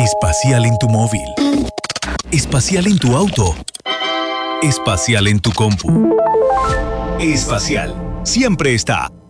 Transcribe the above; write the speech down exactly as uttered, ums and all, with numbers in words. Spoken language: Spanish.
Espacial en tu móvil. Espacial en tu auto. Espacial en tu compu. Espacial siempre está